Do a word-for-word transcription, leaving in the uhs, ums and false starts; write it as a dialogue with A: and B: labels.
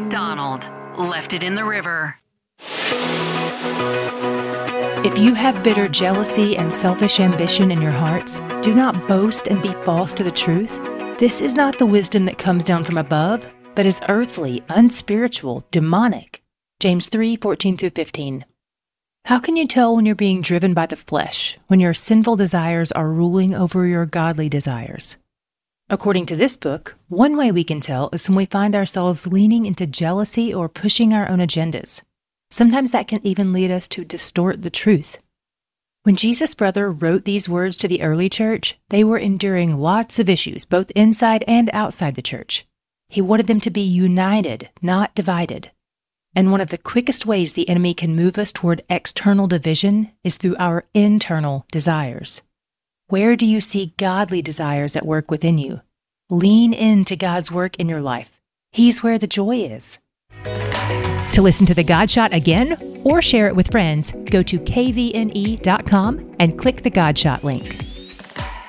A: Donald left it in the river.
B: If you have bitter jealousy and selfish ambition in your hearts, do not boast and be false to the truth. This is not the wisdom that comes down from above, but is earthly, unspiritual, demonic. James three, fourteen through fifteen. How can you tell when you're being driven by the flesh, when your sinful desires are ruling over your godly desires? According to this book, one way we can tell is when we find ourselves leaning into jealousy or pushing our own agendas. Sometimes that can even lead us to distort the truth. When Jesus' brother wrote these words to the early church, they were enduring lots of issues, both inside and outside the church. He wanted them to be united, not divided. And one of the quickest ways the enemy can move us toward external division is through our internal desires. Where do you see godly desires at work within you? Lean into God's work in your life. He's where the joy is. To listen to The God Shot again or share it with friends, go to k v n e dot com and click the God Shot link.